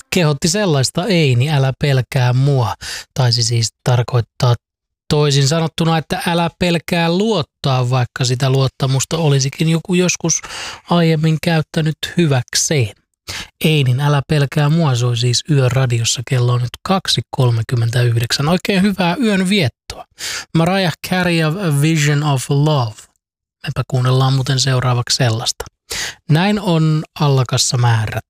Kehotti sellaista Eini, älä pelkää mua. Taisi siis tarkoittaa toisin sanottuna, että älä pelkää luottaa, vaikka sitä luottamusta olisikin joku joskus aiemmin käyttänyt hyväkseen. Einin älä pelkää mua soi siis Yöradiossa, kello on nyt 2.39. Oikein hyvää yön viettoa. Mariah Carey of A Vision of Love. Mepä kuunnellaan muuten seuraavaksi sellaista. Näin on allakassa määrät.